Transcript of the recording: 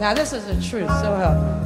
Now, this is the truth, so help me.